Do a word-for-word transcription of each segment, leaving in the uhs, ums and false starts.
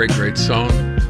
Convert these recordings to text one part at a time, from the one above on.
Great, great song.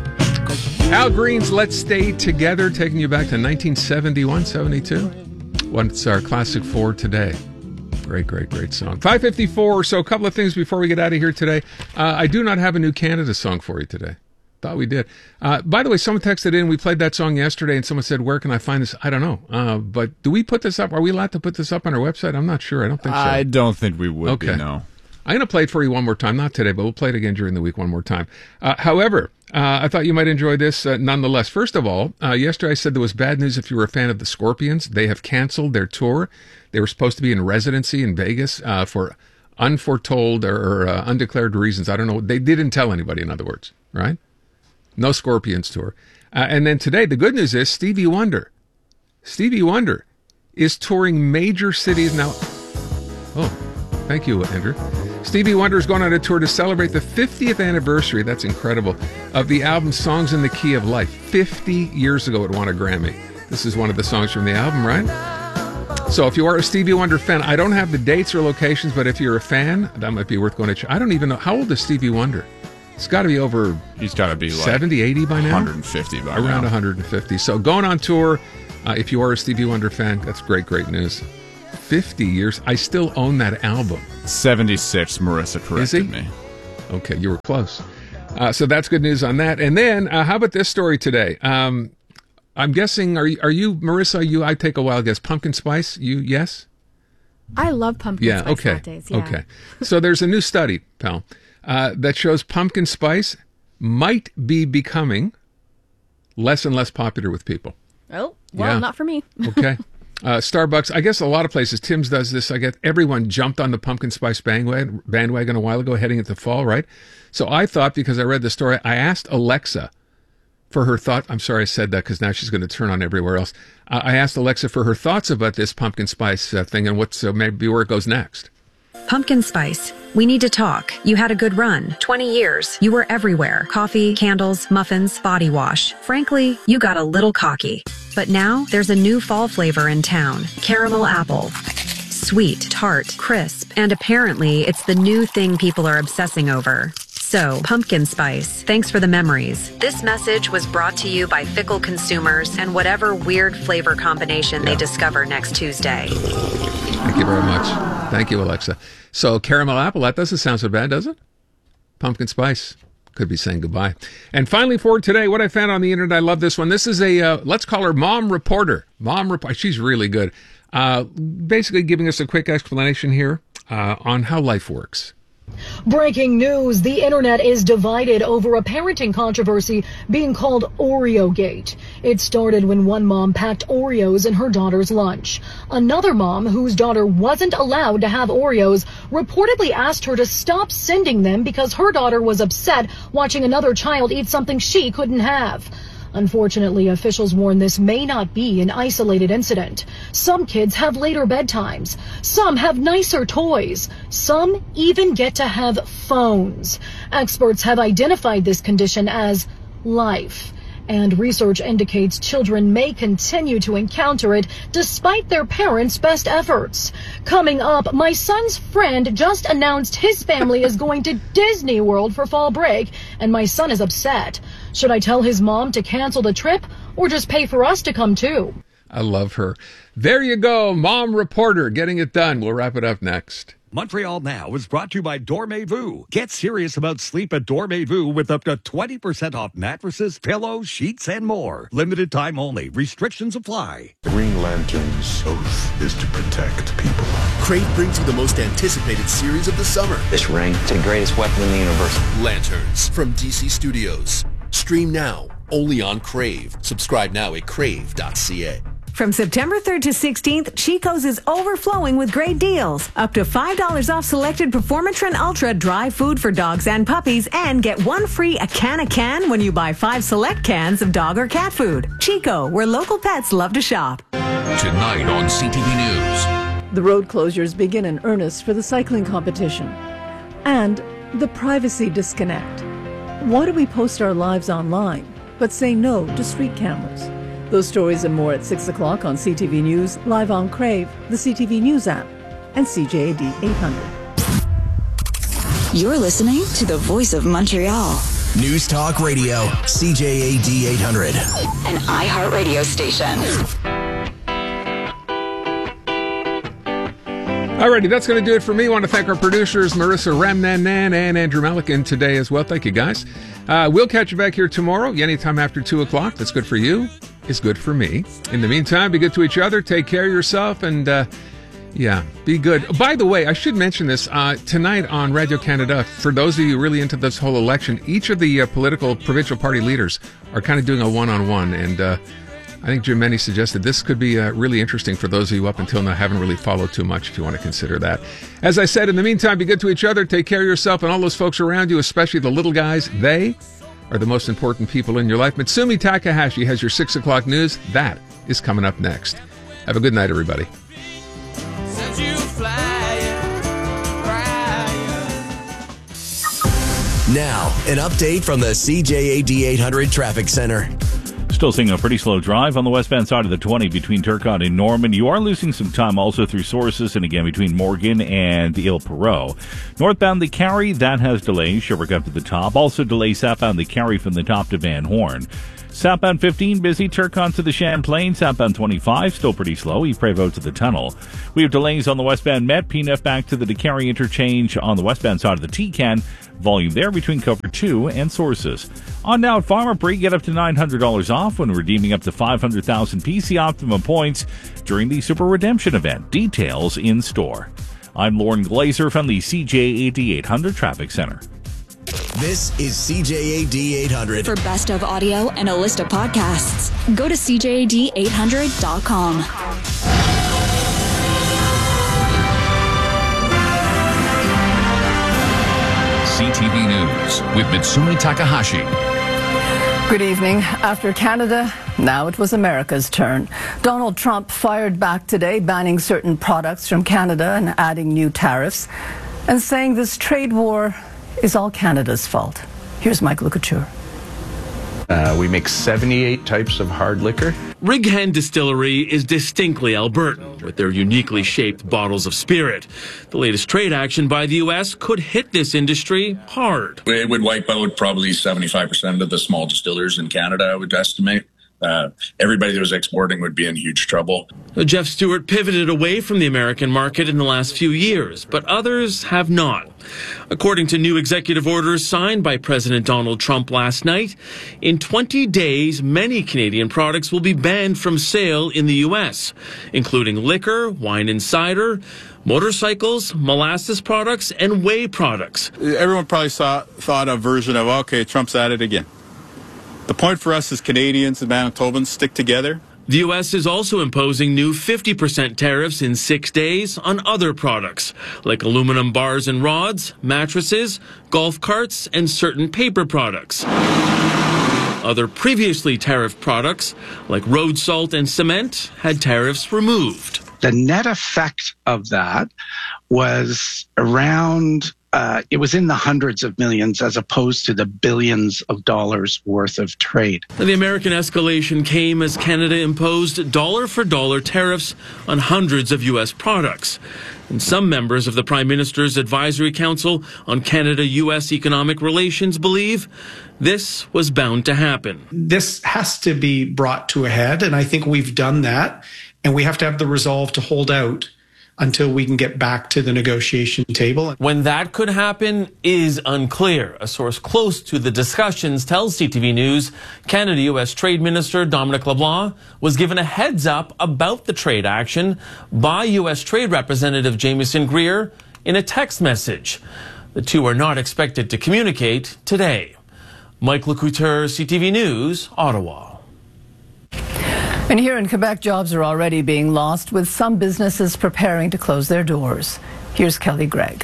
Al Green's Let's Stay Together, taking you back to nineteen seventy-one, seventy-two. What's our classic for today? Great, great, great song. five fifty-four, so a couple of things before we get out of here today. Uh, I do not have a new Canada song for you today. Thought we did. Uh, by the way, someone texted in. We played that song yesterday, and someone said, where can I find this? I don't know. Uh, but do we put this up? Are we allowed to put this up on our website? I'm not sure. I don't think so. I don't think we would okay. be, no. I'm going to play it for you one more time. Not today, but we'll play it again during the week one more time. Uh, however, uh, I thought you might enjoy this uh, nonetheless. First of all, uh, yesterday I said there was bad news if you were a fan of the Scorpions. They have canceled their tour. They were supposed to be in residency in Vegas uh, for unforetold or, or uh, undeclared reasons. I don't know. They didn't tell anybody, in other words, right? No Scorpions tour. Uh, and then today, the good news is Stevie Wonder. Stevie Wonder is touring major cities now. Oh, thank you, Andrew. Stevie Wonder is going on a tour to celebrate the fiftieth anniversary, that's incredible, of the album Songs in the Key of Life. fifty years ago it won a Grammy. This is one of the songs from the album, right? So if you are a Stevie Wonder fan, I don't have the dates or locations, but if you're a fan, that might be worth going to check. I don't even know. How old is Stevie Wonder? It's got to be over He's got to be like seventy, eighty by now? one hundred fifty by Around now. one hundred fifty. So going on tour, uh, if you are a Stevie Wonder fan, that's great, great news. fifty years. I still own that album. seventy-six, Marissa corrected me. Okay, you were close. Uh, so that's good news on that. And then, uh, how about this story today? Um, I'm guessing, are you, are you, Marissa, you, I take a wild guess, pumpkin spice? You, yes? I love pumpkin yeah, spice okay. lattes. Yeah, okay. So there's a new study, pal, uh, that shows pumpkin spice might be becoming less and less popular with people. Oh, well, yeah. not for me. Okay. Uh, Starbucks, I guess a lot of places, Tim's does this. I get everyone jumped on the pumpkin spice bandwagon, bandwagon a while ago, heading into fall, right? So I thought, because I read the story, I asked Alexa for her thought. I'm sorry I said that because now she's going to turn on everywhere else. Uh, I asked Alexa for her thoughts about this pumpkin spice uh, thing and what's uh, maybe where it goes next. Pumpkin spice. We need to talk. You had a good run. twenty years. You were everywhere. Coffee, candles, muffins, body wash. Frankly, you got a little cocky. But now there's a new fall flavor in town. Caramel apple. Sweet, tart, crisp, and apparently it's the new thing people are obsessing over. So, pumpkin spice, thanks for the memories. This message was brought to you by fickle consumers and whatever weird flavor combination yeah. they discover next Tuesday. Thank you very much. Thank you, Alexa. So, caramel apple, that doesn't sound so bad, does it? Pumpkin spice. Could be saying goodbye. And finally for today, what I found on the internet, I love this one. This is a, uh, let's call her Mom Reporter. Mom Reporter. She's really good. Uh, basically giving us a quick explanation here uh, on how life works. Breaking news. The internet is divided over a parenting controversy being called OreoGate. It started when one mom packed Oreos in her daughter's lunch. Another mom, whose daughter wasn't allowed to have Oreos, reportedly asked her to stop sending them because her daughter was upset watching another child eat something she couldn't have. Unfortunately, officials warn this may not be an isolated incident. Some kids have later bedtimes. Some have nicer toys. Some even get to have phones. Experts have identified this condition as life. And research indicates children may continue to encounter it despite their parents' best efforts. Coming up, my son's friend just announced his family is going to Disney World for fall break, and my son is upset. Should I tell his mom to cancel the trip or just pay for us to come too? I love her. There you go, Mom Reporter, getting it done. We'll wrap it up next. Montreal Now is brought to you by Dormez-vous. Get serious about sleep at Dormez-vous with up to twenty percent off mattresses, pillows, sheets, and more. Limited time only. Restrictions apply. Green Lantern's oath is to protect people. Crave brings you the most anticipated series of the summer. This ring is the greatest weapon in the universe. Lanterns from D C Studios. Stream now, only on Crave. Subscribe now at crave dot c a. From September third to sixteenth, Chico's is overflowing with great deals. Up to five dollars off selected Performatrin Ultra dry food for dogs and puppies, and get one free a can a can when you buy five select cans of dog or cat food. Chico, where local pets love to shop. Tonight on C T V News. The road closures begin in earnest for the cycling competition. And the privacy disconnect. Why do we post our lives online, but say no to street cameras? Those stories and more at six o'clock on C T V News, live on Crave, the C T V News app, and C J A D eight hundred. You're listening to the Voice of Montreal, News Talk Radio, C J A D eight hundred. An iHeartRadio station. Alrighty, that's going to do it for me. I want to thank our producers, Marissa Ramnanan and Andrew Malikin today as well. Thank you, guys. Uh, we'll catch you back here tomorrow, anytime after two o'clock. That's good for you. It's good for me. In the meantime, be good to each other. Take care of yourself and, uh, yeah, be good. By the way, I should mention this. Uh, tonight on Radio Canada, for those of you really into this whole election, each of the uh, political provincial party leaders are kind of doing a one-on-one. And uh, I think Jim Meny suggested this could be uh, really interesting for those of you up until now haven't really followed too much, if you want to consider that. As I said, in the meantime, be good to each other. Take care of yourself and all those folks around you, especially the little guys. They are the most important people in your life. Mitsumi Takahashi has your six o'clock news. That is coming up next. Have a good night, everybody. Now, an update from the C J A D eight hundred Traffic Center. Still seeing a pretty slow drive on the westbound side of the twenty between Turcotte and Norman. You are losing some time also through Sources and again between Morgan and the Ile Perrot. Northbound the Carry, that has delays. Sherbrooke up to the top. Also delays southbound the Carry from the top to Van Horn. Southbound fifteen, busy. Turcotte to the Champlain. Southbound twenty-five, still pretty slow. Yves Prévost to the tunnel. We have delays on the westbound Met. P N F back to the DeCarry interchange on the westbound side of the T-Can. Volume there between Cover two and Sources. On now at Pharmaprix, get up to nine hundred dollars off when redeeming up to five hundred thousand P C Optimum points during the Super Redemption event. Details in store. I'm Lauren Glazer from the C J A D eight hundred Traffic Center. This is C J A D eight hundred. For best of audio and a list of podcasts, go to C J A D eight hundred dot com. C T V News with Mitsumi Takahashi. Good evening. After Canada, now it was America's turn. Donald Trump fired back today, banning certain products from Canada and adding new tariffs, and saying this trade war is all Canada's fault. Here's Michael Couture. Uh, we make seventy-eight types of hard liquor. Righan Distillery is distinctly Albertan, with their uniquely shaped bottles of spirit. The latest trade action by the U S could hit this industry hard. It would wipe out probably seventy-five percent of the small distillers in Canada, I would estimate. Uh, everybody that was exporting would be in huge trouble. Jeff Stewart pivoted away from the American market in the last few years, but others have not. According to new executive orders signed by President Donald Trump last night, in twenty days, many Canadian products will be banned from sale in the U S, including liquor, wine and cider, motorcycles, molasses products, and whey products. Everyone probably saw, thought a version of, okay, Trump's at it again. The point for us as Canadians and Manitobans, stick together. The U S is also imposing new fifty percent tariffs in six days on other products, like aluminum bars and rods, mattresses, golf carts, and certain paper products. Other previously tariffed products, like road salt and cement, had tariffs removed. The net effect of that was around Uh, it was in the hundreds of millions as opposed to the billions of dollars worth of trade. The American escalation came as Canada imposed dollar-for-dollar tariffs on hundreds of U S products. And some members of the Prime Minister's Advisory Council on Canada-U S economic relations believe this was bound to happen. This has to be brought to a head, and I think we've done that. And we have to have the resolve to hold out until we can get back to the negotiation table. When that could happen is unclear. A source close to the discussions tells C T V News Canada-U S Trade Minister Dominic LeBlanc was given a heads up about the trade action by U S Trade Representative Jamieson Greer in a text message. The two are not expected to communicate today. Mike Lecouture, C T V News, Ottawa. And here in Quebec, jobs are already being lost, with some businesses preparing to close their doors. Here's Kelly Gregg.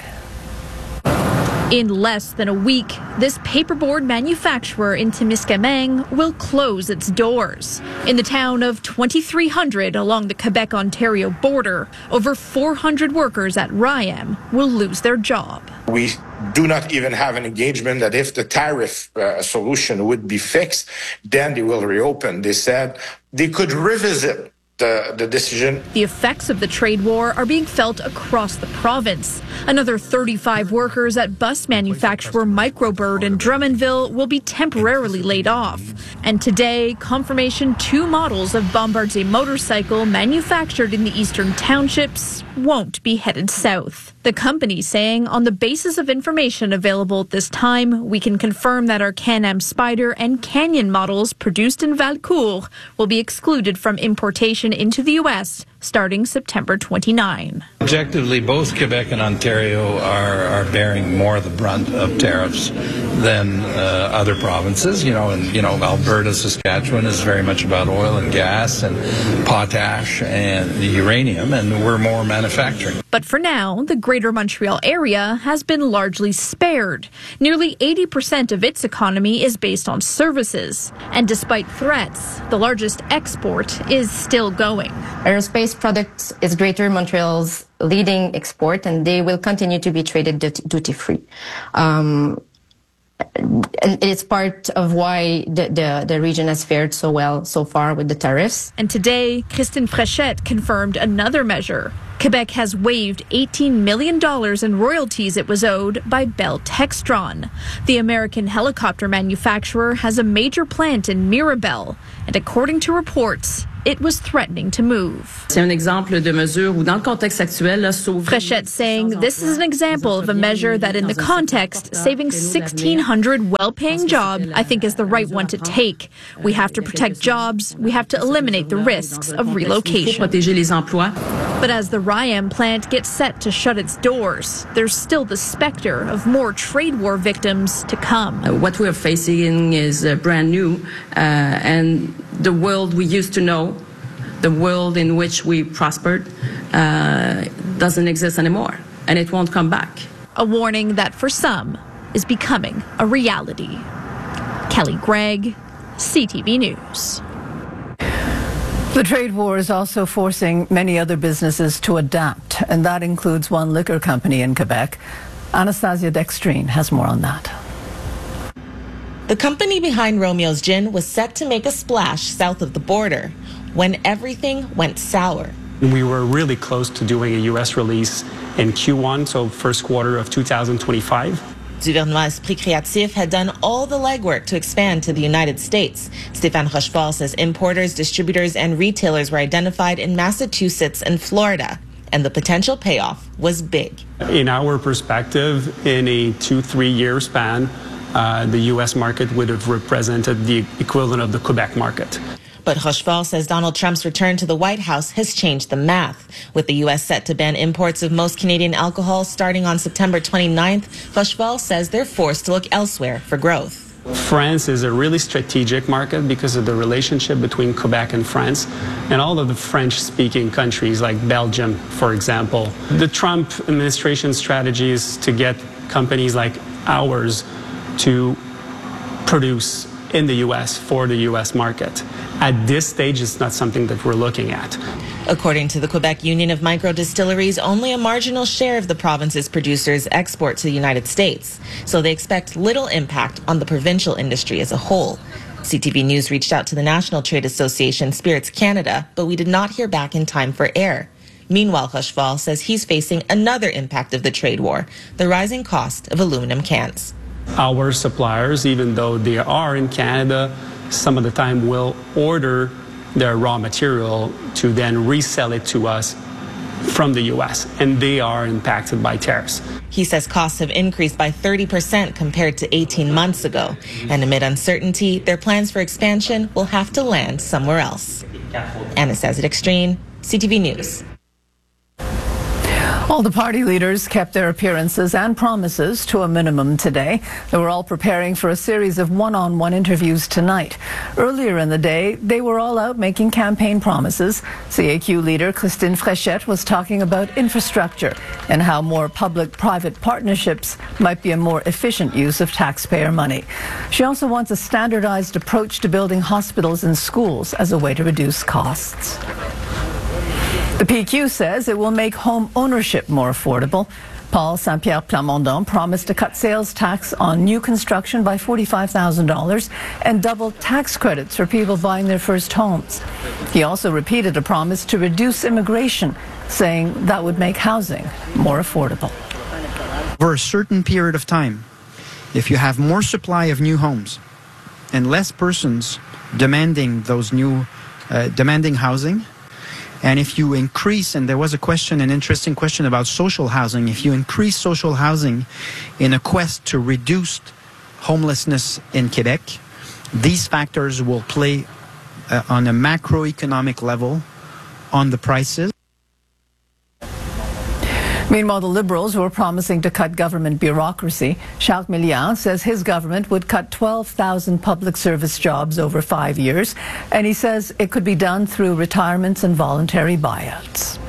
In less than a week, this paperboard manufacturer in Témiscamingue will close its doors. In the town of twenty-three hundred along the Quebec-Ontario border, over four hundred workers at R I A M will lose their job. We do not even have an engagement that if the tariff uh, solution would be fixed, then they will reopen. They said they could revisit the, the decision. The effects of the trade war are being felt across the province. Another thirty-five workers at bus manufacturer Microbird in Drummondville will be temporarily laid off. And today, confirmation two models of Bombardier motorcycle manufactured in the eastern townships won't be headed south. The company saying on the basis of information available at this time, we can confirm that our Can-Am Spyder and Canyon models produced in Valcourt will be excluded from importation into the U S starting September twenty-ninth. Objectively, both Quebec and Ontario are, are bearing more of the brunt of tariffs than uh, other provinces. You know, and you know, Alberta, Saskatchewan is very much about oil and gas and potash and the uranium, and we're more manufacturing. But for now, the Greater Montreal area has been largely spared. Nearly eighty percent of its economy is based on services. And despite threats, the largest export is still going. Aerospace products is Greater Montreal's leading export, and they will continue to be traded duty-free. Um, and it's part of why the, the, the region has fared so well so far with the tariffs. And today, Christine Fréchette confirmed another measure. Quebec has waived eighteen million dollars in royalties it was owed by Bell Textron. The American helicopter manufacturer has a major plant in Mirabel, and according to reports, it was threatening to move. C'est un exemple de mesure où dans le contexte actuel, Fréchette saying this is an example of a measure that in the context, saving sixteen hundred well-paying jobs, I think is the right one to take. We have to protect jobs. We have to eliminate the risks of relocation. But as the Ryam plant gets set to shut its doors, there's still the specter of more trade war victims to come. Uh, what we're facing is uh, brand new, uh, and the world we used to know, the world in which we prospered, uh, doesn't exist anymore, and it won't come back. A warning that for some is becoming a reality. Kelly Gregg, C T V News. The trade war is also forcing many other businesses to adapt, and that includes one liquor company in Quebec. Anastasia Dextrine has more on that. The company behind Romeo's Gin was set to make a splash south of the border when everything went sour. We were really close to doing a U S release in Q one, so first quarter of two thousand twenty-five. Duvernois Esprit Créatif had done all the legwork to expand to the United States. Stéphane Rochefort says importers, distributors, and retailers were identified in Massachusetts and Florida, and the potential payoff was big. In our perspective, in a two, three year span, uh, the U S market would have represented the equivalent of the Quebec market. But Rochefort says Donald Trump's return to the White House has changed the math. With the U S set to ban imports of most Canadian alcohol starting on September twenty-ninth, Rochefort says they're forced to look elsewhere for growth. France is a really strategic market because of the relationship between Quebec and France and all of the French-speaking countries like Belgium, for example. The Trump administration strategy is to get companies like ours to produce in the U S for the U S market. At this stage, it's not something that we're looking at. According to the Quebec Union of Micro Distilleries, only a marginal share of the province's producers export to the United States, so they expect little impact on the provincial industry as a whole. C T V News reached out to the National Trade Association Spirits Canada, but we did not hear back in time for air. Meanwhile, Rochefort says he's facing another impact of the trade war, the rising cost of aluminum cans. Our suppliers, even though they are in Canada, some of the time will order their raw material to then resell it to us from the U S, and they are impacted by tariffs. He says costs have increased by thirty percent compared to eighteen months ago, and amid uncertainty, their plans for expansion will have to land somewhere else. Anastasia Dextrine, C T V News. All the party leaders kept their appearances and promises to a minimum today. They were all preparing for a series of one-on-one interviews tonight. Earlier in the day, they were all out making campaign promises. C A Q leader Christine Fréchette was talking about infrastructure and how more public-private partnerships might be a more efficient use of taxpayer money. She also wants a standardized approach to building hospitals and schools as a way to reduce costs. The P Q says it will make home ownership more affordable. Paul Saint-Pierre Plamondon promised to cut sales tax on new construction by forty-five thousand dollars and double tax credits for people buying their first homes. He also repeated a promise to reduce immigration, saying that would make housing more affordable. Over a certain period of time, if you have more supply of new homes and less persons demanding those new, uh, demanding housing, and if you increase, and there was a question, an interesting question about social housing, if you increase social housing in a quest to reduce homelessness in Quebec, these factors will play uh, on a macroeconomic level on the prices. Meanwhile, the Liberals were promising to cut government bureaucracy. Charles Milliard says his government would cut twelve thousand public service jobs over five years, and he says it could be done through retirements and voluntary buyouts.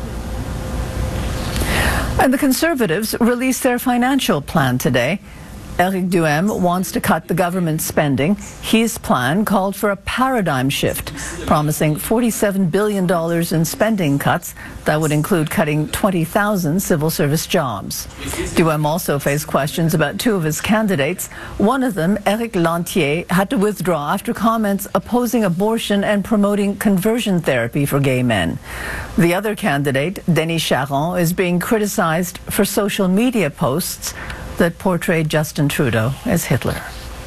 And the Conservatives released their financial plan today. Éric Duhem wants to cut the government spending. His plan called for a paradigm shift, promising forty-seven billion dollars in spending cuts that would include cutting twenty thousand civil service jobs. Duhem also faced questions about two of his candidates. One of them, Éric Lantier, had to withdraw after comments opposing abortion and promoting conversion therapy for gay men. The other candidate, Denis Charron, is being criticized for social media posts that portrayed Justin Trudeau as Hitler.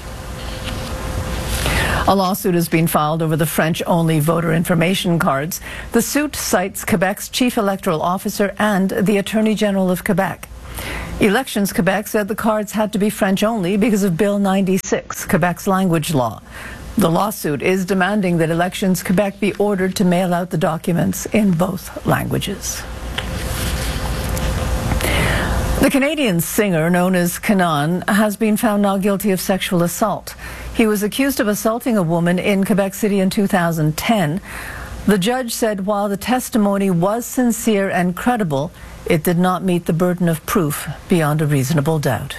A lawsuit has been filed over the French-only voter information cards. The suit cites Quebec's chief electoral officer and the Attorney General of Quebec. Elections Quebec said the cards had to be French-only because of Bill ninety-six, Quebec's language law. The lawsuit is demanding that Elections Quebec be ordered to mail out the documents in both languages. The Canadian singer known as Kanan has been found now guilty of sexual assault. He was accused of assaulting a woman in Quebec City in two thousand ten. The judge said while the testimony was sincere and credible, it did not meet the burden of proof beyond a reasonable doubt.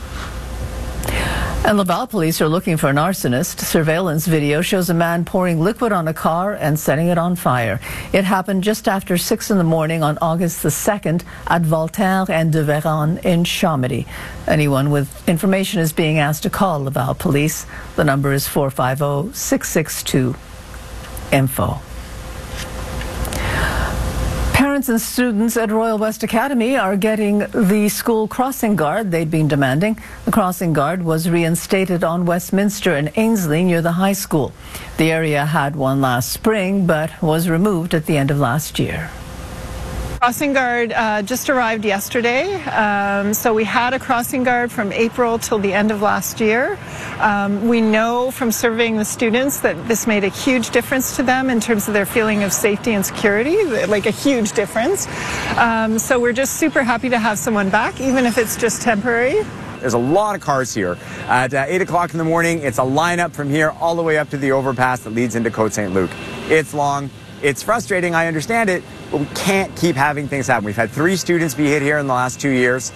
And Laval police are looking for an arsonist. Surveillance video shows a man pouring liquid on a car and setting it on fire. It happened just after six in the morning on August the second at Voltaire and de Véran in Chomedy. Anyone with information is being asked to call Laval police. The number is four five zero, six six two, info. Parents and students at Royal West Academy are getting the school crossing guard they'd been demanding. The crossing guard was reinstated on Westminster and Ainsley near the high school. The area had one last spring, but was removed at the end of last year. Crossing guard uh, just arrived yesterday, um, so we had a crossing guard from April till the end of last year. Um, we know from surveying the students that this made a huge difference to them in terms of their feeling of safety and security, like a huge difference. Um, so we're just super happy to have someone back, even if it's just temporary. There's a lot of cars here. At uh, eight o'clock in the morning, it's a lineup from here all the way up to the overpass that leads into Côte Saint Luc. It's long. It's frustrating, I understand it, but we can't keep having things happen. We've had three students be hit here in the last two years.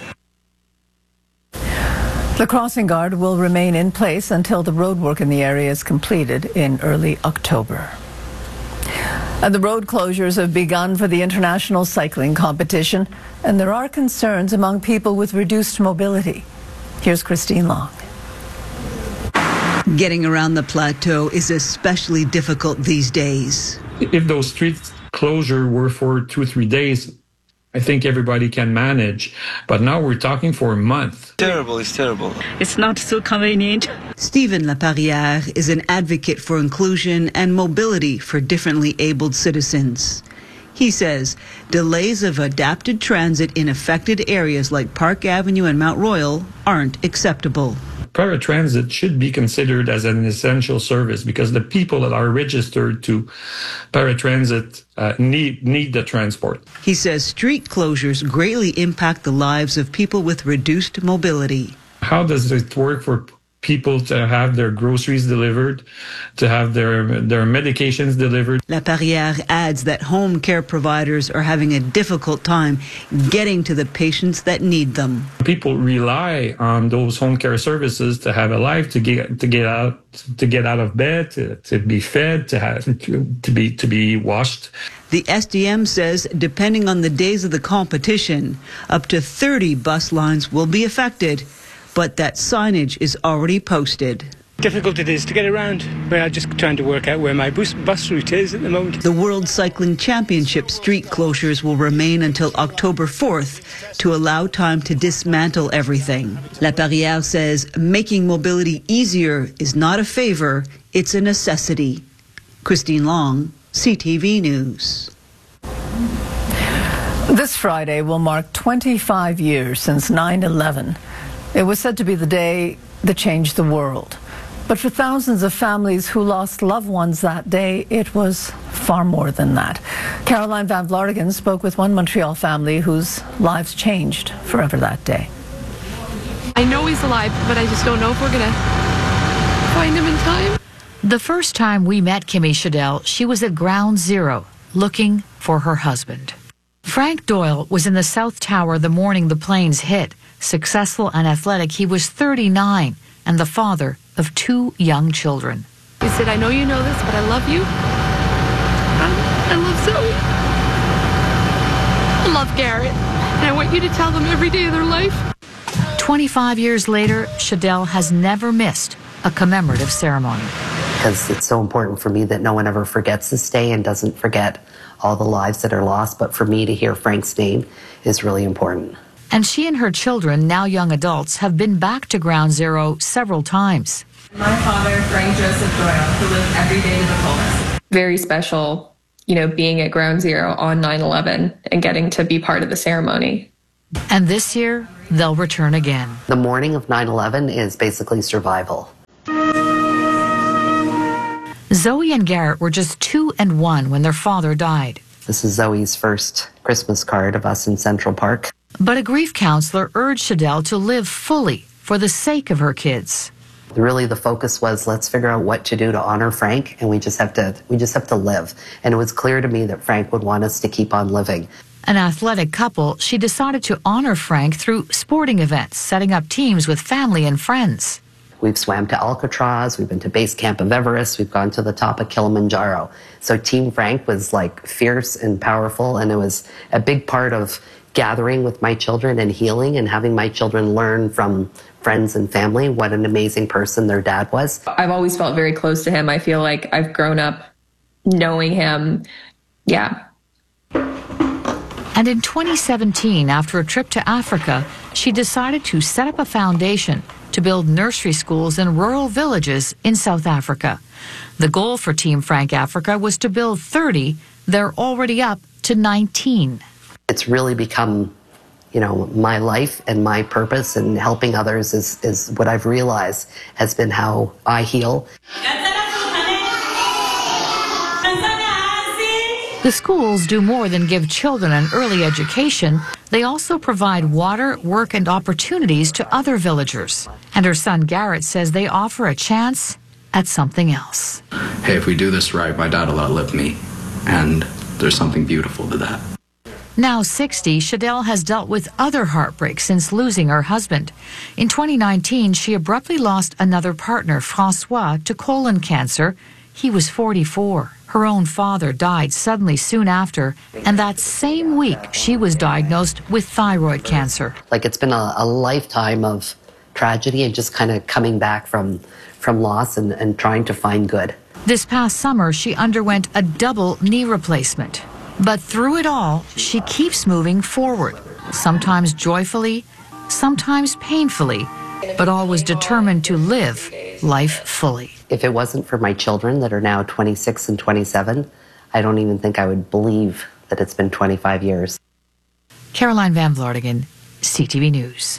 The crossing guard will remain in place until the roadwork in the area is completed in early October. And the road closures have begun for the international cycling competition, and there are concerns among people with reduced mobility. Here's Christine Long. Getting around the plateau is especially difficult these days. If those street closure were for two or three days, I think everybody can manage. But now we're talking for a month. Terrible, it's terrible. It's not so convenient. Stephen Laparrière is an advocate for inclusion and mobility for differently abled citizens. He says delays of adapted transit in affected areas like Park Avenue and Mount Royal aren't acceptable. Paratransit should be considered as an essential service because the people that are registered to paratransit uh, need need the transport. He says street closures greatly impact the lives of people with reduced mobility. How does it work for people to have their groceries delivered, to have their their medications delivered. Laperrière adds that home care providers are having a difficult time getting to the patients that need them. People rely on those home care services to have a life, to get to get out to get out of bed, to, to be fed, to have to, to be to be washed. The S D M says depending on the days of the competition, up to thirty bus lines will be affected, but that signage is already posted. Difficult it is to get around, but I'm just trying to work out where my bus, bus route is at the moment. The World Cycling Championship street closures will remain until October fourth to allow time to dismantle everything. Laperrière says making mobility easier is not a favor, it's a necessity. Christine Long, C T V News. This Friday will mark twenty-five years since nine eleven. It was said to be the day that changed the world. But for thousands of families who lost loved ones that day, it was far more than that. Caroline Van Vlartigan spoke with one Montreal family whose lives changed forever that day. I know he's alive, but I just don't know if we're going to find him in time. The first time we met Kimmy Shadell, she was at Ground Zero, looking for her husband. Frank Doyle was in the South Tower the morning the planes hit. Successful and athletic, he was thirty-nine and the father of two young children. He said, I know you know this, but I love you. I, I love Zoe. I love Garrett. And I want you to tell them every day of their life. twenty-five years later, Shadell has never missed a commemorative ceremony. Because it's so important for me that no one ever forgets this day and doesn't forget all the lives that are lost. But for me to hear Frank's name is really important. And she and her children, now young adults, have been back to Ground Zero several times. My father, Frank Joseph Doyle, who lived every day to the fullest. Very special, you know, being at Ground Zero on nine eleven and getting to be part of the ceremony. And this year, they'll return again. The morning of nine eleven is basically survival. Zoe and Garrett were just two and one when their father died. This is Zoe's first Christmas card of us in Central Park. But a grief counselor urged Shadell to live fully for the sake of her kids. Really, the focus was let's figure out what to do to honor Frank, and we just have to we just have to live. And it was clear to me that Frank would want us to keep on living. An athletic couple, she decided to honor Frank through sporting events, setting up teams with family and friends. We've swam to Alcatraz, we've been to base camp of Everest, we've gone to the top of Kilimanjaro. So Team Frank was like fierce and powerful, and it was a big part of gathering with my children and healing and having my children learn from friends and family what an amazing person their dad was. I've always felt very close to him. I feel like I've grown up knowing him. Yeah. And in twenty seventeen, after a trip to Africa, she decided to set up a foundation to build nursery schools in rural villages in South Africa. The goal for Team Frank Africa was to build thirty. They're already up to nineteen. It's really become, you know, my life and my purpose, and helping others is, is what I've realized has been how I heal. The schools do more than give children an early education. They also provide water, work, and opportunities to other villagers. And her son Garrett says they offer a chance at something else. Hey, if we do this right, my dad will outlive me. And there's something beautiful to that. Now sixty, Shadell has dealt with other heartbreaks since losing her husband. In twenty nineteen, she abruptly lost another partner, Francois, to colon cancer. He was forty-four. Her own father died suddenly soon after, and that same week she was diagnosed with thyroid cancer. Like, it's been a, a lifetime of tragedy and just kind of coming back from, from loss and, and trying to find good. This past summer, she underwent a double knee replacement. But through it all, she keeps moving forward, sometimes joyfully, sometimes painfully, but always determined to live life fully. If it wasn't for my children that are now twenty-six and twenty-seven, I don't even think I would believe that it's been twenty-five years. Caroline Van Vlartigan, C T V News.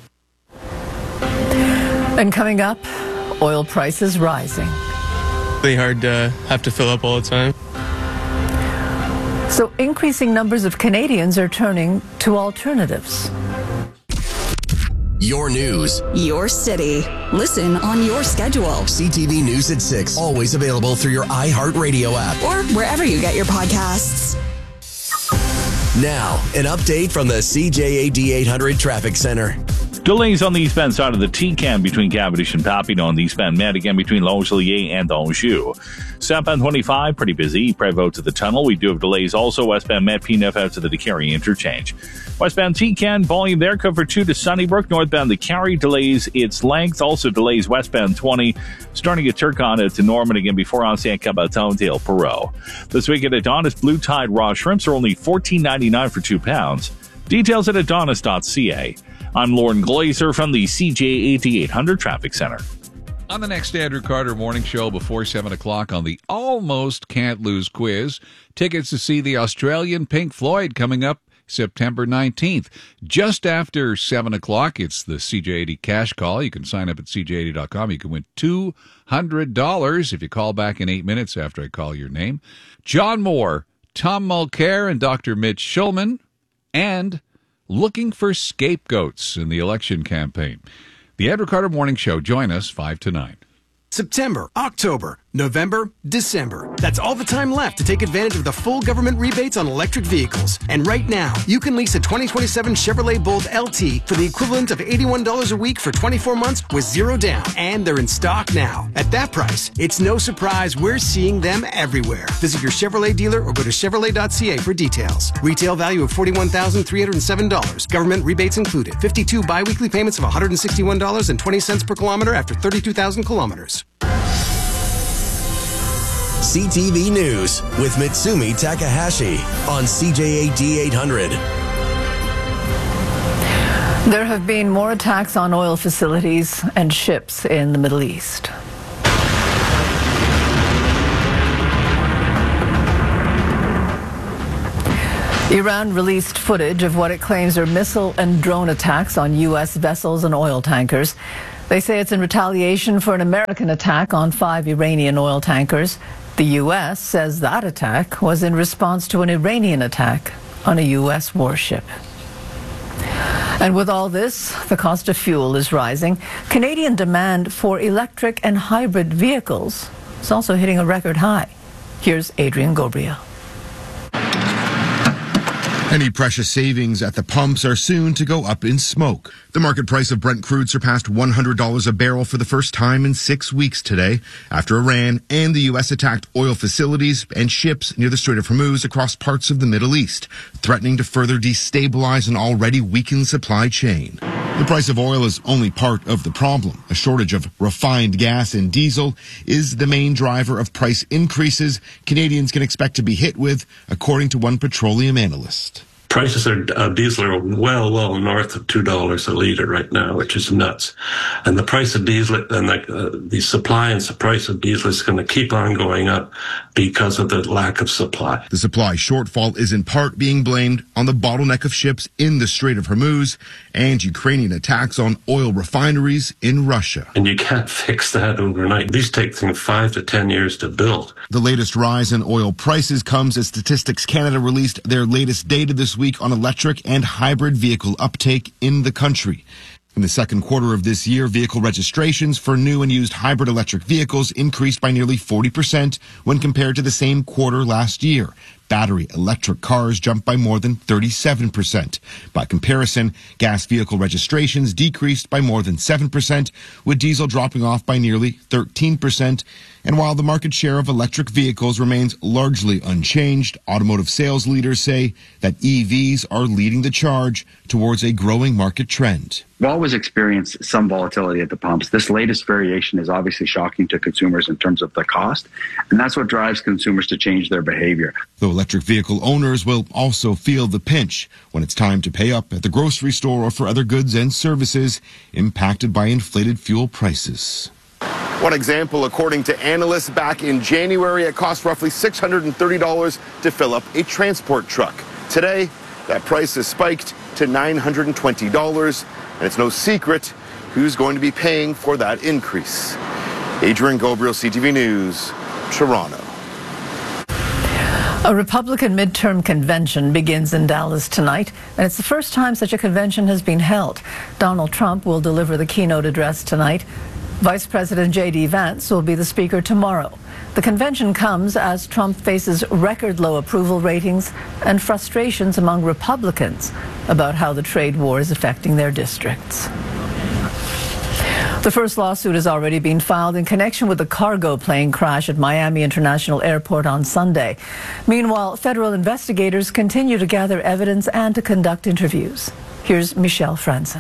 And coming up, oil prices rising. Really hard to have to fill up all the time. So increasing numbers of Canadians are turning to alternatives. Your news. Your city. Listen on your schedule. C T V News at six. Always available through your iHeartRadio app. Or wherever you get your podcasts. Now, an update from the C J A D eight hundred Traffic Center. Delays on the eastbound side of the T-Can between Cavendish and Papineau and the eastbound Med again between Longueuil and Anjou. Southbound twenty-five, pretty busy. Prévost to the tunnel. We do have delays also westbound Met P nine out to the DeCarry interchange. Westbound T-Can, volume there, cover two to Sunnybrook. Northbound the Carry delays its length. Also delays westbound twenty, starting at Turcon to Norman again before Ancien Cabaton to El Perot. This weekend at Adonis, Blue Tide raw shrimps are only fourteen ninety-nine for two pounds. Details at adonis dot c a. I'm Lauren Glazer from the C J A D eight hundred Traffic Center. On the next Andrew Carter Morning Show before seven o'clock on the Almost Can't Lose quiz, tickets to see the Australian Pink Floyd coming up September nineteenth. Just after seven o'clock, it's the C J A D Cash Call. You can sign up at c j a d dot com. You can win two hundred dollars if you call back in eight minutes after I call your name. John Moore, Tom Mulcair, and Doctor Mitch Schulman, and looking for scapegoats in the election campaign. The Andrew Carter Morning Show. Join us five to nine. September, October, November, December. That's all the time left to take advantage of the full government rebates on electric vehicles. And right now, you can lease a twenty twenty-seven Chevrolet Bolt L T for the equivalent of eighty-one dollars a week for twenty-four months with zero down. And they're in stock now. At that price, it's no surprise we're seeing them everywhere. Visit your Chevrolet dealer or go to chevrolet dot c a for details. Retail value of forty-one thousand three hundred seven dollars. Government rebates included. fifty-two biweekly payments of one hundred sixty-one dollars and twenty cents per kilometer after thirty-two thousand kilometers. C T V News with Mitsumi Takahashi on C J A D eight hundred. There have been more attacks on oil facilities and ships in the Middle East. Iran released footage of what it claims are missile and drone attacks on U S vessels and oil tankers. They say it's in retaliation for an American attack on five Iranian oil tankers. The U S says that attack was in response to an Iranian attack on a U S warship. And with all this, the cost of fuel is rising. Canadian demand for electric and hybrid vehicles is also hitting a record high. Here's Adrian Gobriel. Any precious savings at the pumps are soon to go up in smoke. The market price of Brent crude surpassed one hundred dollars a barrel for the first time in six weeks today, after Iran and the U S attacked oil facilities and ships near the Strait of Hormuz across parts of the Middle East, threatening to further destabilize an already weakened supply chain. The price of oil is only part of the problem. A shortage of refined gas and diesel is the main driver of price increases Canadians can expect to be hit with, according to one petroleum analyst. Prices are uh, diesel are well, well north of two dollars a liter right now, which is nuts. And the price of diesel and the, uh, the supply and the price of diesel is going to keep on going up because of the lack of supply. The supply shortfall is in part being blamed on the bottleneck of ships in the Strait of Hormuz and Ukrainian attacks on oil refineries in Russia. And you can't fix that overnight. These take things five to ten years to build. The latest rise in oil prices comes as Statistics Canada released their latest data this week on electric and hybrid vehicle uptake in the country. In the second quarter of this year, vehicle registrations for new and used hybrid electric vehicles increased by nearly forty percent when compared to the same quarter last year. Battery electric cars jumped by more than thirty-seven percent. By comparison, gas vehicle registrations decreased by more than seven percent, with diesel dropping off by nearly thirteen percent. And while the market share of electric vehicles remains largely unchanged, automotive sales leaders say that E Vs are leading the charge towards a growing market trend. We've always experienced some volatility at the pumps. This latest variation is obviously shocking to consumers in terms of the cost, and that's what drives consumers to change their behavior. Though electric vehicle owners will also feel the pinch when it's time to pay up at the grocery store or for other goods and services impacted by inflated fuel prices. One example, according to analysts, back in January, it cost roughly six hundred thirty dollars to fill up a transport truck. Today, that price has spiked to nine hundred twenty dollars, and it's no secret who's going to be paying for that increase. Adrian Gobriel, C T V News, Toronto. A Republican midterm convention begins in Dallas tonight, and it's the first time such a convention has been held. Donald Trump will deliver the keynote address tonight. Vice President J D Vance will be the speaker tomorrow. The convention comes as Trump faces record low approval ratings and frustrations among Republicans about how the trade war is affecting their districts. The first lawsuit has already been filed in connection with the cargo plane crash at Miami International Airport on Sunday. Meanwhile, federal investigators continue to gather evidence and to conduct interviews. Here's Michelle Franzen.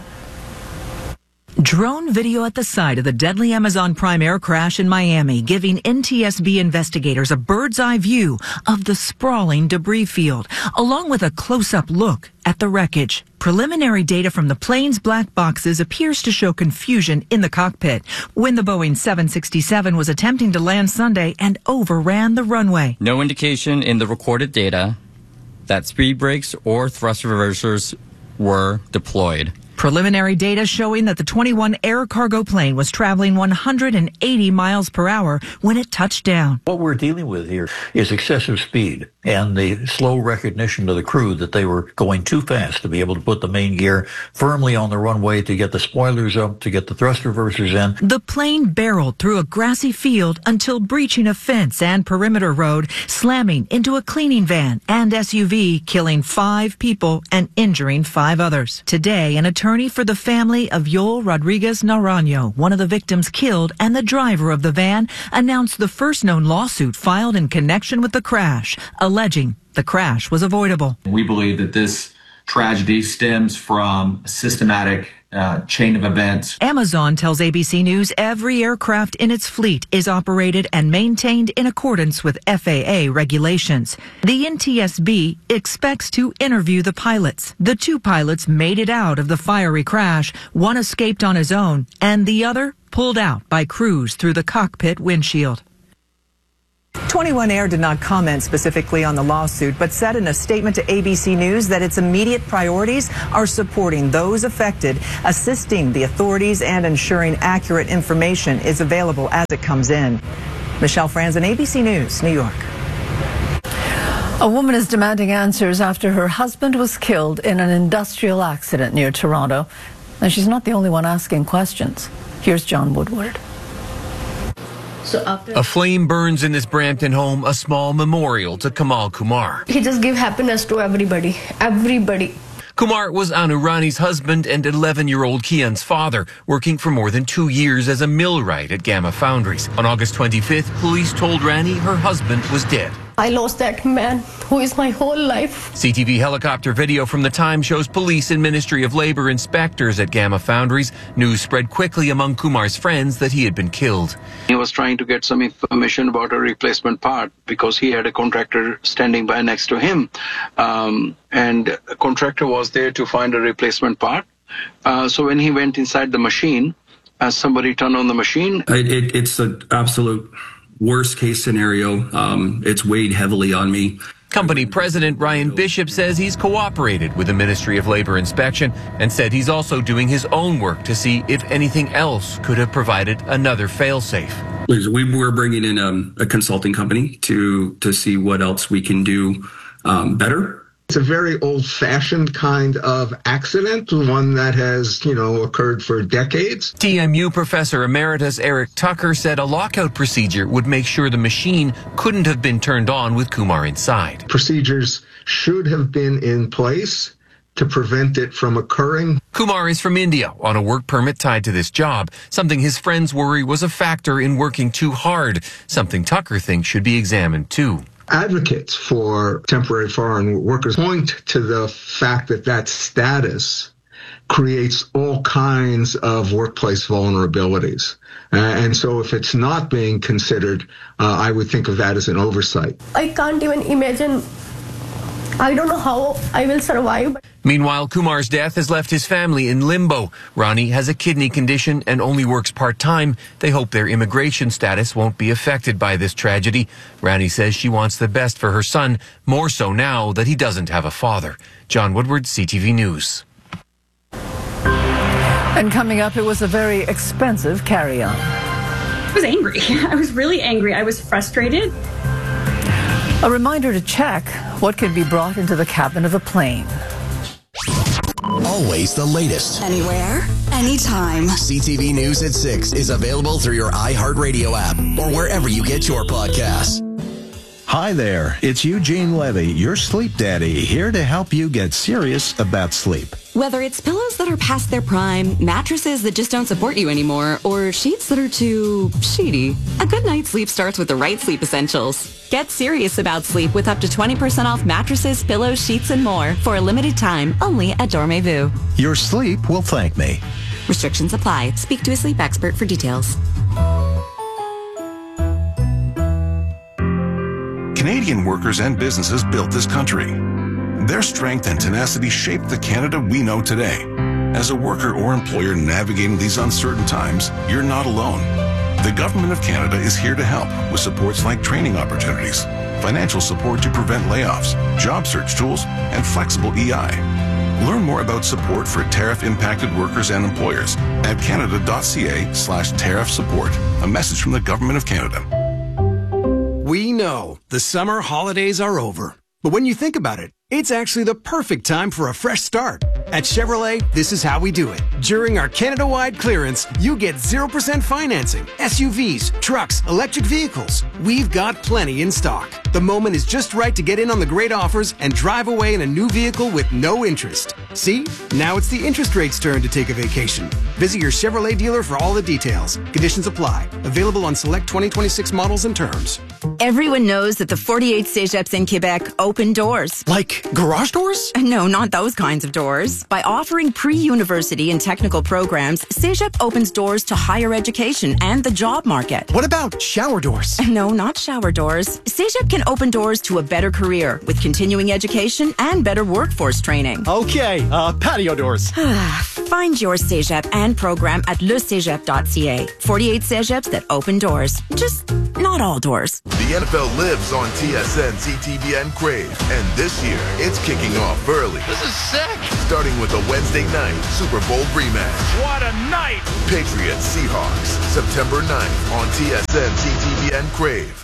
Drone video at the site of the deadly Amazon Prime air crash in Miami, giving N T S B investigators a bird's eye view of the sprawling debris field, along with a close-up look at the wreckage. Preliminary data from the plane's black boxes appears to show confusion in the cockpit when the Boeing seven sixty-seven was attempting to land Sunday and overran the runway. No indication in the recorded data that speed brakes or thrust reversers were deployed. Preliminary data showing that the twenty-one air cargo plane was traveling one hundred eighty miles per hour when it touched down. What we're dealing with here is excessive speed and the slow recognition to the crew that they were going too fast to be able to put the main gear firmly on the runway, to get the spoilers up, to get the thrust reversers in. The plane barreled through a grassy field until breaching a fence and perimeter road, slamming into a cleaning van and S U V, killing five people and injuring five others. Today, an attorney for the family of Yoel Rodriguez Naranjo, one of the victims killed and the driver of the van, announced the first known lawsuit filed in connection with the crash, alleging the crash was avoidable. We believe that this tragedy stems from a systematic uh, chain of events. Amazon tells A B C News every aircraft in its fleet is operated and maintained in accordance with F A A regulations. The N T S B expects to interview the pilots. The two pilots made it out of the fiery crash. One escaped on his own, and the other pulled out by crews through the cockpit windshield. twenty-one Air did not comment specifically on the lawsuit, but said in a statement to A B C News that its immediate priorities are supporting those affected, assisting the authorities, and ensuring accurate information is available as it comes in. Michelle Franzen, A B C News, New York. A woman is demanding answers after her husband was killed in an industrial accident near Toronto. And she's not the only one asking questions. Here's John Woodward. So after a flame burns in his Brampton home, a small memorial to Kamal Kumar. He just gave happiness to everybody, everybody. Kumar was Anu Rani's husband and eleven-year-old Kian's father, working for more than two years as a millwright at Gamma Foundries. On August twenty-fifth, police told Rani her husband was dead. I lost that man who is my whole life. C T V helicopter video from the time shows police and Ministry of Labor inspectors at Gamma Foundries. News spread quickly among Kumar's friends that he had been killed. He was trying to get some information about a replacement part because he had a contractor standing by next to him. Um, and a contractor was there to find a replacement part. Uh, so when he went inside the machine, as somebody turned on the machine. It, it, it's an absolute worst case scenario. Um, it's weighed heavily on me. Company president Ryan Bishop says he's cooperated with the Ministry of Labor inspection and said he's also doing his own work to see if anything else could have provided another failsafe. We were bringing in um, a consulting company to to see what else we can do um, better. It's a very old-fashioned kind of accident, one that has, you know, occurred for decades. T M U professor emeritus Eric Tucker said a lockout procedure would make sure the machine couldn't have been turned on with Kumar inside. Procedures should have been in place to prevent it from occurring. Kumar is from India on a work permit tied to this job, something his friends worry was a factor in working too hard, something Tucker thinks should be examined too. Advocates for temporary foreign workers point to the fact that that status creates all kinds of workplace vulnerabilities. Uh, and so if it's not being considered, uh, I would think of that as an oversight. I can't even imagine. I don't know how I will survive. Meanwhile, Kumar's death has left his family in limbo. Rani has a kidney condition and only works part-time. They hope their immigration status won't be affected by this tragedy. Rani says she wants the best for her son, more so now that he doesn't have a father. John Woodward, C T V News. And coming up, it was a very expensive carry-on. I was angry. I was really angry. I was frustrated. A reminder to check what can be brought into the cabin of a plane. Always the latest. Anywhere, anytime. C T V News at six is available through your iHeartRadio app or wherever you get your podcasts. Hi there, it's Eugene Levy, your sleep daddy, here to help you get serious about sleep. Whether it's pillows that are past their prime, mattresses that just don't support you anymore, or sheets that are too sheety, a good night's sleep starts with the right sleep essentials. Get serious about sleep with up to twenty percent off mattresses, pillows, sheets, and more for a limited time only at Dormez-vous. Your sleep will thank me. Restrictions apply. Speak to a sleep expert for details. Canadian workers and businesses built this country. Their strength and tenacity shaped the Canada we know today. As a worker or employer navigating these uncertain times, you're not alone. The Government of Canada is here to help with supports like training opportunities, financial support to prevent layoffs, job search tools, and flexible E I. Learn more about support for tariff-impacted workers and employers at canada.ca slash tariff support. A message from the Government of Canada. We know the summer holidays are over. But when you think about it, it's actually the perfect time for a fresh start. At Chevrolet, this is how we do it. During our Canada-wide clearance, you get zero percent financing, S U Vs, trucks, electric vehicles. We've got plenty in stock. The moment is just right to get in on the great offers and drive away in a new vehicle with no interest. See? Now it's the interest rate's turn to take a vacation. Visit your Chevrolet dealer for all the details. Conditions apply. Available on select twenty twenty-six models and terms. Everyone knows that the forty-eight Cégeps in Quebec open doors. Like garage doors? No, not those kinds of doors. By offering pre-university and technical programs, Cégep opens doors to higher education and the job market. What about shower doors? No, not shower doors. Cégep can open doors to a better career with continuing education and better workforce training. Okay, uh, patio doors. Find your Cégep and program at le cégep dot c a. forty-eight Cégeps that open doors. Just not all doors. The N F L lives on T S N, C T V N Crave, and this year it's kicking off early. This is sick! Starting with a Wednesday night Super Bowl rematch. What a night! Patriots Seahawks, September ninth on T S N, C T V N Crave.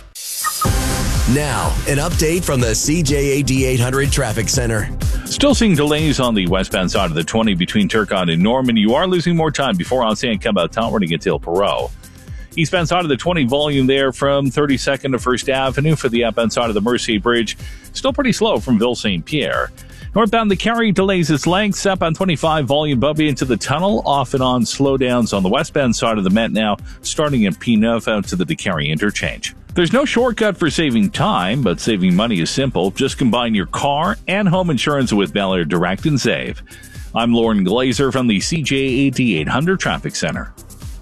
Now, an update from the C J A D eight hundred Traffic Center. Still seeing delays on the westbound side of the twenty between Turcotte and Norman. You are losing more time before on San Cabot running until Perot. Eastbound side of the twenty volume there from thirty-second to First Avenue for the outbound side of the Mercier Bridge. Still pretty slow from Ville Saint Pierre. Northbound the Carry delays its length. Southbound twenty-five volume bumpy into the tunnel. Off and on slowdowns on the westbound side of the Met now, starting in P nine out to the DeCarry interchange. There's no shortcut for saving time, but saving money is simple. Just combine your car and home insurance with Bel Air Direct and Save. I'm Lauren Glazer from the C J A D eight hundred Traffic Center.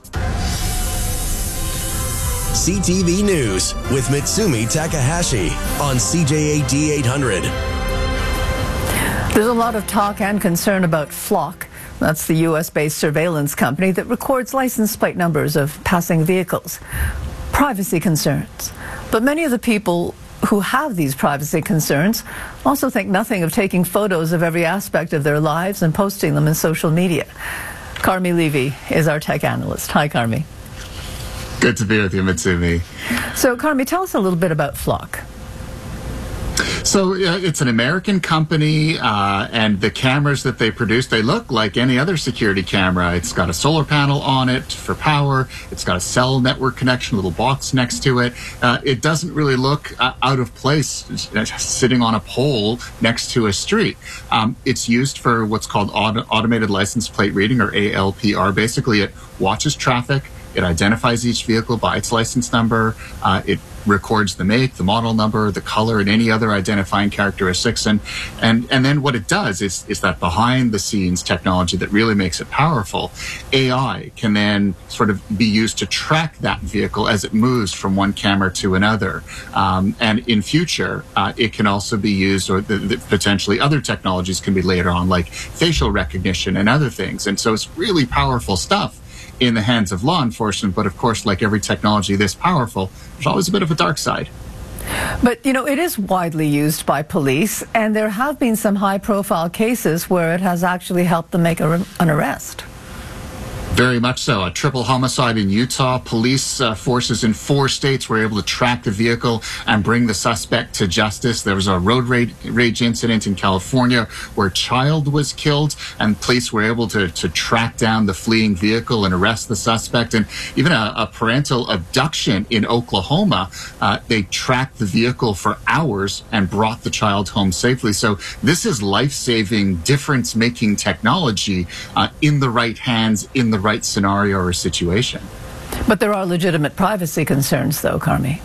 C T V News with Mitsumi Takahashi on C J A D eight hundred. There's a lot of talk and concern about Flock. That's the U S-based surveillance company that records license plate numbers of passing vehicles. Privacy concerns. But many of the people who have these privacy concerns also think nothing of taking photos of every aspect of their lives and posting them in social media. Carmi Levy is our tech analyst. Hi, Carmi. Good to be with you, Mitsumi. So, Carmi, tell us a little bit about Flock. So uh, it's an American company, uh, and the cameras that they produce, they look like any other security camera. It's got a solar panel on it for power. It's got a cell network connection, a little box next to it. Uh, it doesn't really look uh, out of place sitting on a pole next to a street. Um, it's used for what's called auto- automated license plate reading, or A L P R. Basically, it watches traffic. It identifies each vehicle by its license number. Uh, it records the make, the model number, the color, and any other identifying characteristics. And and and then what it does is is that behind the scenes technology that really makes it powerful. A I can then sort of be used to track that vehicle as it moves from one camera to another. Um, and in future, uh, it can also be used, or the, the, potentially other technologies can be later on, like facial recognition and other things. And so it's really powerful stuff in the hands of law enforcement. But of course, like every technology this powerful, there's always a bit of a dark side. But, you know, it is widely used by police, and there have been some high-profile cases where it has actually helped them make a, an arrest. Very much so. A triple homicide in Utah. Police uh, forces in four states were able to track the vehicle and bring the suspect to justice. There was a road rage, rage incident in California where a child was killed, and police were able to, to track down the fleeing vehicle and arrest the suspect. And even a, a parental abduction in Oklahoma, uh, they tracked the vehicle for hours and brought the child home safely. So this is life-saving, difference-making technology uh, in the right hands, in the right scenario or situation. But there are legitimate privacy concerns, though, Carmi.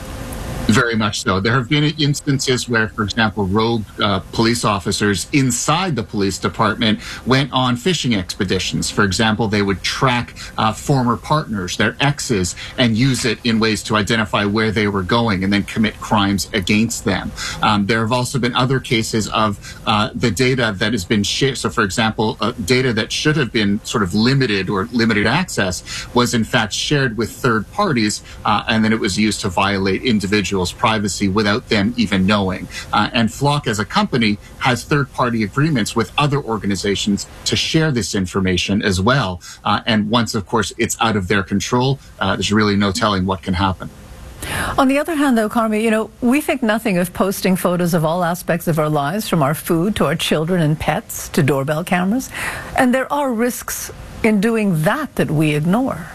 Very much so. There have been instances where, for example, rogue uh, police officers inside the police department went on fishing expeditions. For example, they would track uh, former partners, their exes, and use it in ways to identify where they were going and then commit crimes against them. Um, there have also been other cases of uh, the data that has been shared. So, for example, uh, data that should have been sort of limited or limited access was in fact shared with third parties, uh, and then it was used to violate individuals' privacy without them even knowing. Uh, and Flock as a company has third-party agreements with other organizations to share this information as well. Uh, and once, of course, it's out of their control, uh, there's really no telling what can happen. On the other hand, though, Carmi, you know, we think nothing of posting photos of all aspects of our lives, from our food to our children and pets to doorbell cameras. And there are risks in doing that that we ignore.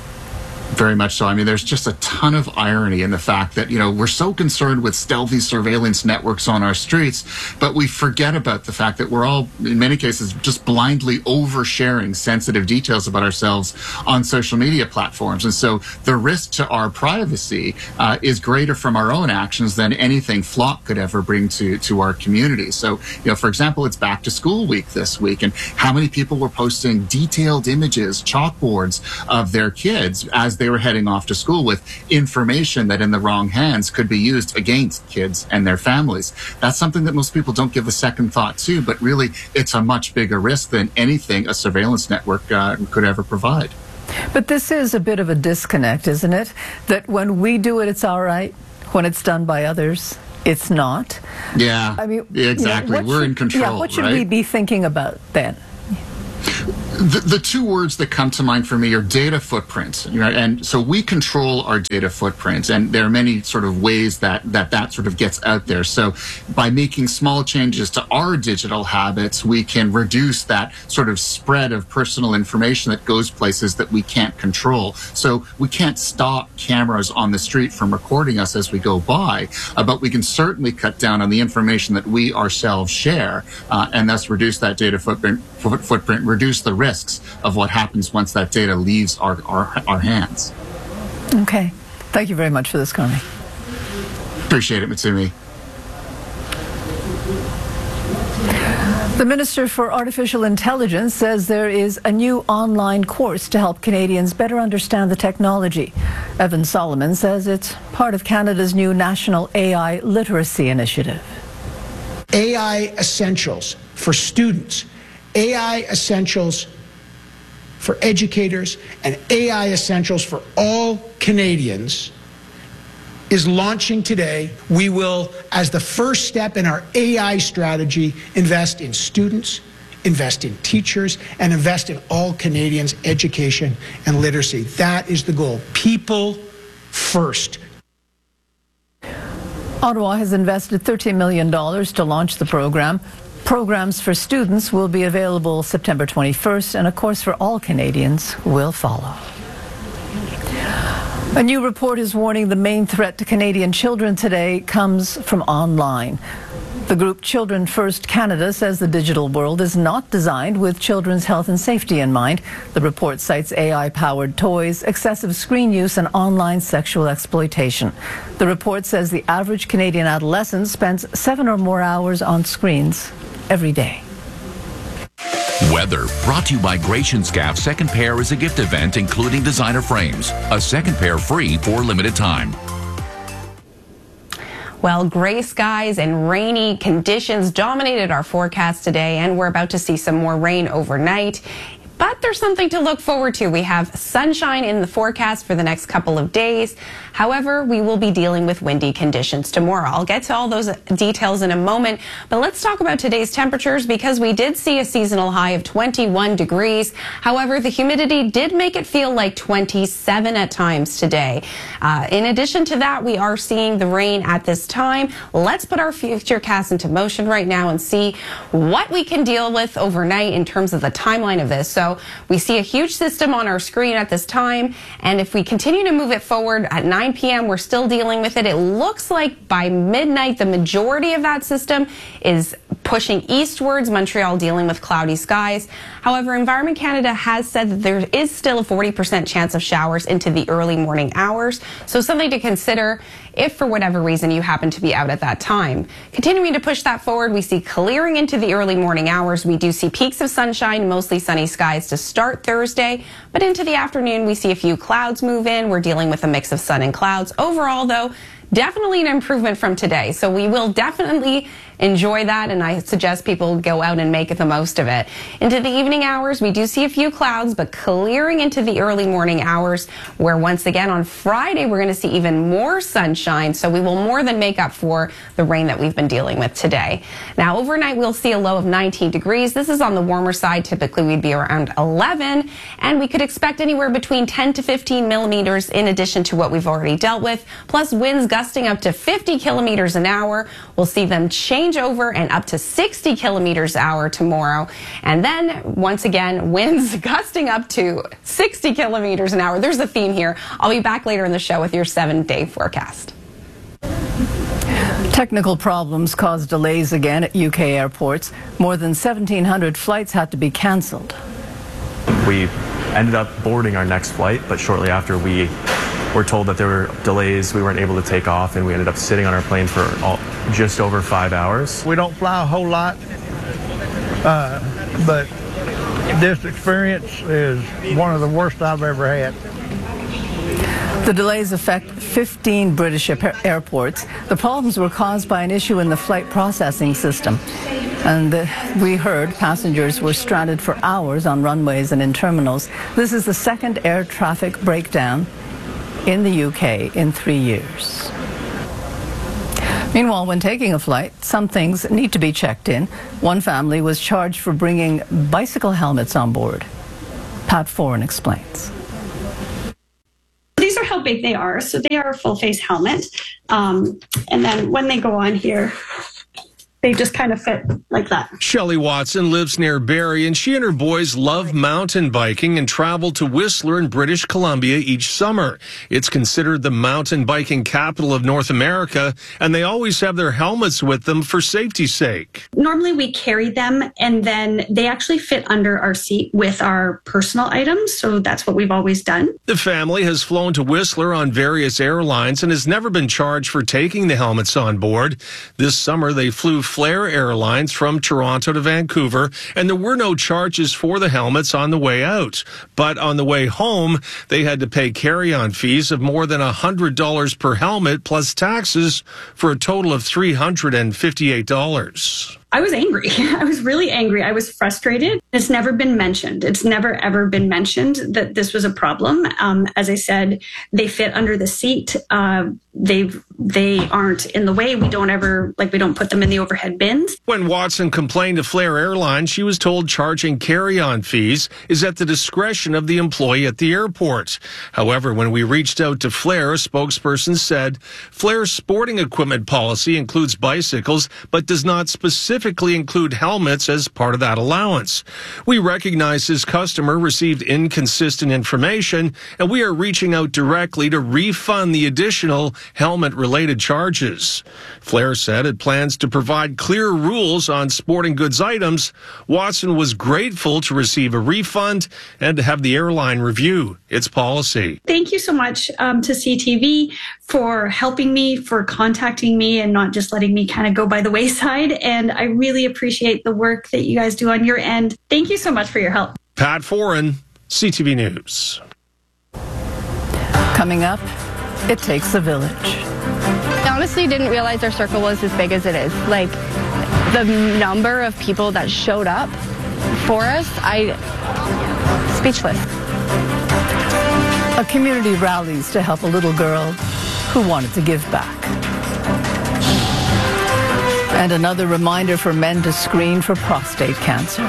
Very much so. I mean, there's just a ton of irony in the fact that, you know, we're so concerned with stealthy surveillance networks on our streets, but we forget about the fact that we're all, in many cases, just blindly oversharing sensitive details about ourselves on social media platforms. And so the risk to our privacy uh, is greater from our own actions than anything Flock could ever bring to, to our community. So, you know, for example, it's back to school week this week, and how many people were posting detailed images, chalkboards of their kids as they were heading off to school with information that in the wrong hands could be used against kids and their families. That's something that most people don't give a second thought to, but really it's a much bigger risk than anything a surveillance network uh, could ever provide. But this is a bit of a disconnect, isn't it? That when we do it, it's all right. When it's done by others, it's not. Yeah, I mean, yeah, exactly. You know, We're should, in control, yeah, what should right? we be thinking about then? The, the two words that come to mind for me are data footprint. You know, and so we control our data footprint, and there are many sort of ways that, that that sort of gets out there. So by making small changes to our digital habits, we can reduce that sort of spread of personal information that goes places that we can't control. So we can't stop cameras on the street from recording us as we go by, uh, but we can certainly cut down on the information that we ourselves share, uh, and thus reduce that data footprint, footprint, reduce the risks of what happens once that data leaves our, our, our hands. Okay. Thank you very much for this, Carmi. Appreciate it, Mitsumi. The Minister for Artificial Intelligence says there is a new online course to help Canadians better understand the technology. Evan Solomon says it's part of Canada's new National A I Literacy Initiative. A I Essentials for students, A I Essentials for educators, and A I Essentials for all Canadians is launching today. We will, as the first step in our A I strategy, invest in students, invest in teachers, and invest in all Canadians' education and literacy. That is the goal. People first. Ottawa has invested thirteen million dollars to launch the program. Programs for students will be available September twenty-first, and a course for all Canadians will follow. A new report is warning the main threat to Canadian children today comes from online. The group Children First Canada says the digital world is not designed with children's health and safety in mind. The report cites A I-powered toys, excessive screen use, and online sexual exploitation. The report says the average Canadian adolescent spends seven or more hours on screens every day. Weather brought to you by Gratian Scaff. Second pair is a gift event including designer frames. A second pair free for limited time. Well, gray skies and rainy conditions dominated our forecast today, and we're about to see some more rain overnight. but there's something to look forward to. We have sunshine in the forecast for the next couple of days. However, we will be dealing with windy conditions tomorrow. I'll get to all those details in a moment, but let's talk about today's temperatures because we did see a seasonal high of twenty-one degrees. However, the humidity did make it feel like twenty-seven at times today. Uh, in addition to that, we are seeing the rain at this time. Let's put our futurecast into motion right now and see what we can deal with overnight in terms of the timeline of this. So we see a huge system on our screen at this time, and if we continue to move it forward at nine p m, we're still dealing with it. It looks like by midnight, the majority of that system is pushing eastwards, Montreal dealing with cloudy skies. However, Environment Canada has said that there is still a forty percent chance of showers into the early morning hours, so something to consider if for whatever reason you happen to be out at that time. Continuing to push that forward, we see clearing into the early morning hours. We do see peaks of sunshine, mostly sunny skies to start Thursday, but into the afternoon we see a few clouds move in. We're dealing with a mix of sun and clouds. Overall, though, definitely an improvement from today. So we will definitely enjoy that, and I suggest people go out and make the most of it. Into the evening hours, we do see a few clouds, but clearing into the early morning hours, where once again on Friday, we're going to see even more sunshine. So we will more than make up for the rain that we've been dealing with today. Now, overnight, we'll see a low of nineteen degrees. This is on the warmer side. Typically, we'd be around eleven, and we could expect anywhere between ten to fifteen millimeters in addition to what we've already dealt with, plus winds gusting up to fifty kilometers an hour. We'll see them change over and up to sixty kilometers an hour tomorrow. And then, once again, winds gusting up to sixty kilometers an hour. There's a theme here. I'll be back later in the show with your seven-day forecast. Technical problems caused delays again at U K airports. More than seventeen hundred flights had to be cancelled. We ended up boarding our next flight, but shortly after we were told that there were delays, we weren't able to take off, and we ended up sitting on our plane for all, just over five hours. We don't fly a whole lot, uh, but this experience is one of the worst I've ever had. The delays affect fifteen British airports. The problems were caused by an issue in the flight processing system. And uh, we heard passengers were stranded for hours on runways and in terminals. This is the second air traffic breakdown in the U K in three years. Meanwhile, when taking a flight, some things need to be checked in. One family was charged for bringing bicycle helmets on board. Pat Foran explains. These are how big they are. So they are a full face helmet. Um, and then when they go on here, they just kind of fit like that. Shelley Watson lives near Barrie, and she and her boys love mountain biking and travel to Whistler in British Columbia each summer. It's considered the mountain biking capital of North America, and they always have their helmets with them for safety's sake. Normally we carry them, and then they actually fit under our seat with our personal items, so that's what we've always done. The family has flown to Whistler on various airlines and has never been charged for taking the helmets on board. This summer they flew Flair Airlines from Toronto to Vancouver, and there were no charges for the helmets on the way out. But on the way home, they had to pay carry-on fees of more than one hundred dollars per helmet plus taxes for a total of three hundred fifty-eight dollars. I was angry. I was really angry. I was frustrated. It's never been mentioned. It's never, ever been mentioned that this was a problem. Um, as I said, they fit under the seat. Uh, they they aren't in the way. We don't ever, like, we don't put them in the overhead bins. When Watson complained to Flair Airlines, she was told charging carry-on fees is at the discretion of the employee at the airport. However, when we reached out to Flair, a spokesperson said Flair's sporting equipment policy includes bicycles, but does not specifically include helmets as part of that allowance. We recognize his customer received inconsistent information, and we are reaching out directly to refund the additional helmet-related charges. Flair said it plans to provide clear rules on sporting goods items. Watson was grateful to receive a refund and to have the airline review its policy. Thank you so much um, to C T V for helping me, for contacting me, and not just letting me kind of go by the wayside. And I really appreciate the work that you guys do on your end. Thank you so much for your help. Pat Foran, C T V News. Coming up, it takes a village. I honestly didn't realize our circle was as big as it is. Like, the number of people that showed up for us, I speechless. A community rallies to help a little girl who wanted to give back. And another reminder for men to screen for prostate cancer.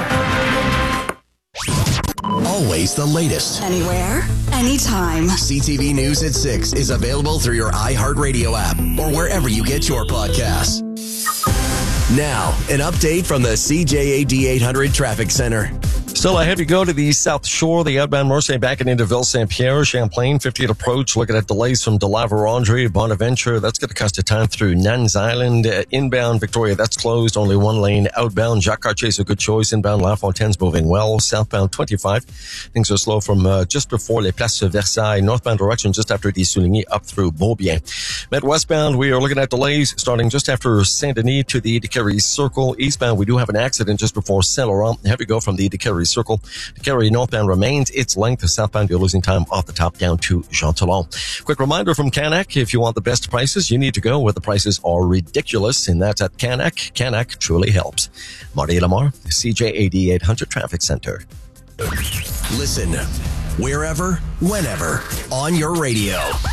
Always the latest. Anywhere, anytime. C T V News at six is available through your iHeartRadio app or wherever you get your podcasts. Now, an update from the C J A D eight hundred Traffic Center. Still ahead, we go to the South Shore, the outbound Marseille backing into Ville-Saint-Pierre, Champlain, fiftieth approach, looking at delays from De La Vérendrye, Bonaventure. That's going to cost you time through Nuns Island. Uh, inbound Victoria, that's closed, only one lane. Outbound Jacques Cartier's a good choice. Inbound La Fontaine's moving well. Southbound twenty-five, things are slow from uh, just before Les Places Versailles. Northbound direction just after the Souligny up through Beaubien. Met westbound, we are looking at delays starting just after Saint-Denis to the Decarie Circle. Eastbound, we do have an accident just before Saint-Laurent. Have to go from the Decarie Circle. Decarie northbound remains its length. Southbound, you're losing time off the top down to Jean Talon. Quick reminder from Canac, if you want the best prices, you need to go where the prices are ridiculous, and that's at Canac. Canac truly helps. Marty Lamar, C J A D eight hundred Traffic Center. Listen, wherever, whenever, on your radio.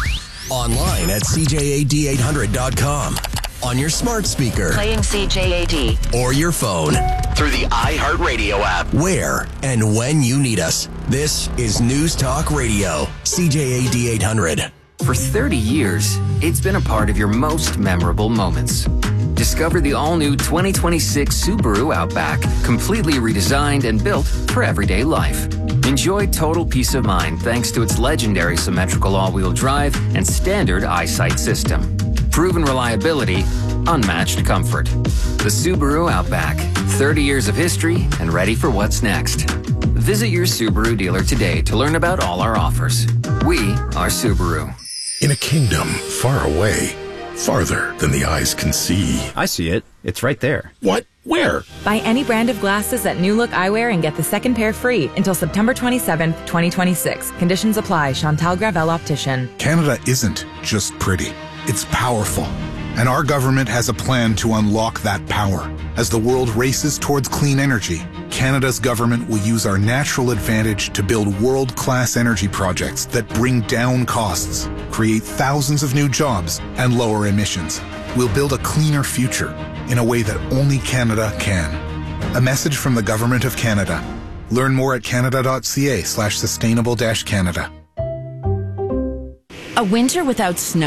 Online at C J A D eight hundred dot com. On your smart speaker. Playing C J A D. Or your phone. Through the iHeartRadio app. Where and when you need us. This is News Talk Radio. C J A D eight hundred. For thirty years, it's been a part of your most memorable moments. Discover the all-new twenty twenty-six Subaru Outback, completely redesigned and built for everyday life. Enjoy total peace of mind thanks to its legendary symmetrical all-wheel drive and standard eyesight system. Proven reliability, unmatched comfort. The Subaru Outback, thirty years of history and ready for what's next. Visit your Subaru dealer today to learn about all our offers. We are Subaru. In a kingdom far away, farther than the eyes can see. I see it. It's right there. What? Where? Buy any brand of glasses at New Look Eyewear and get the second pair free until September twenty-seventh, twenty twenty-six. Conditions apply. Chantal Gravel Optician. Canada isn't just pretty. It's powerful. And our government has a plan to unlock that power. As the world races towards clean energy, Canada's government will use our natural advantage to build world-class energy projects that bring down costs, create thousands of new jobs, and lower emissions. We'll build a cleaner future in a way that only Canada can. A message from the Government of Canada. Learn more at canada.ca slash sustainable dash Canada. A winter without snow